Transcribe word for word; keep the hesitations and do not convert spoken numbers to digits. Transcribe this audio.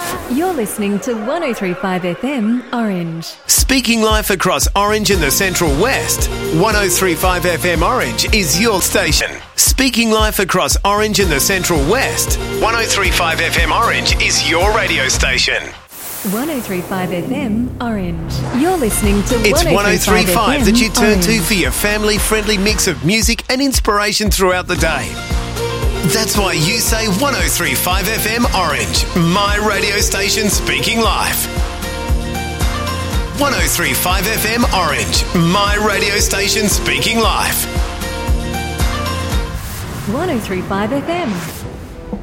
You're listening to one oh three point five F M Orange. Speaking life across Orange and the Central West, one oh three point five F M Orange is your station. Speaking life across Orange and the Central West, one oh three point five F M Orange is your radio station. one oh three point five F M Orange. You're listening to It's one oh three point five that you turn Orange. to for your family-friendly mix of music and inspiration throughout the day. That's why you say one oh three point five F M Orange, my radio station speaking life. one oh three point five F M Orange, my radio station speaking life. one oh three point five F M.